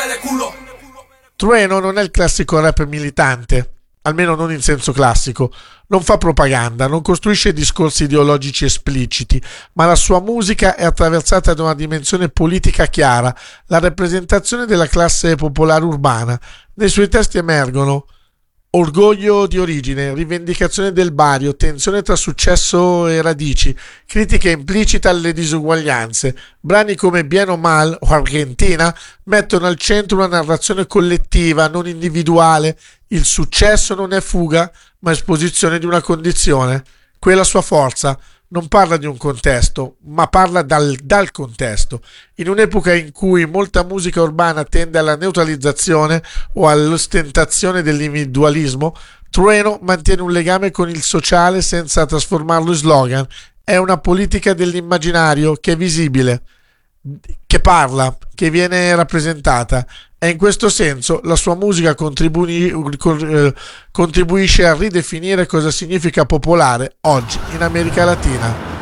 muovere culo. Trueno non è il classico rap militante, almeno non in senso classico. Non fa propaganda, non costruisce discorsi ideologici espliciti, ma la sua musica è attraversata da una dimensione politica chiara, la rappresentazione della classe popolare urbana. Nei suoi testi emergono orgoglio di origine, rivendicazione del barrio, tensione tra successo e radici, critica implicita alle disuguaglianze. Brani come Bien o Mal o Argentina mettono al centro una narrazione collettiva, non individuale. Il successo non è fuga, ma esposizione di una condizione. Quella è la sua forza. Non parla di un contesto, ma parla dal contesto. In un'epoca in cui molta musica urbana tende alla neutralizzazione o all'ostentazione dell'individualismo, Trueno mantiene un legame con il sociale senza trasformarlo in slogan. È una politica dell'immaginario che è visibile, che parla, che viene rappresentata. E in questo senso la sua musica contribuisce a ridefinire cosa significa popolare oggi in America Latina.